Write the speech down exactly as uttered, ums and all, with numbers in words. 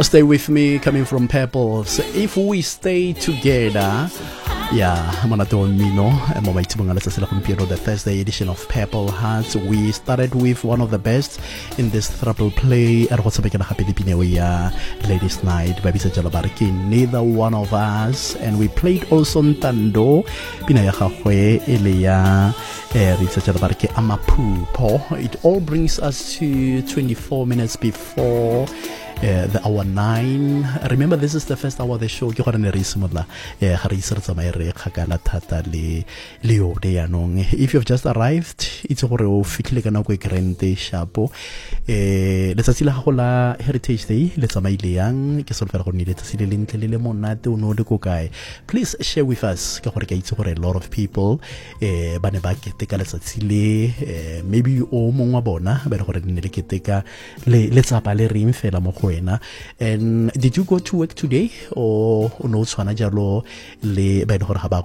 Stay with me, coming from Purple. So if we stay together, yeah, Monato Mino, the Thursday edition of Purple Hearts. We started with one of the best in this triple play. Ladies Night, Baby Sajalabarki, neither one of us. And we played also Ntando, Pinayahwe, Elia, Amapu, Po. It all brings us to twenty-four minutes before Uh, the hour nine. Remember, this is the first hour of the show. If you've just arrived, it's already fikile kana go grande shapo. Eh, let's say la Heritage Day. Let's say yang ke solfer go ni let's say le ntle le monate o no de go kae. Please share with us. Ka gore ke itse gore a lot of people eh ba ne ba keteka let's say maybe o mongwa bona ba re gore ne le keteka le let's apa le ring fela mo go. And did you go to work today or no tshwana jalo le ba ile gore ha ba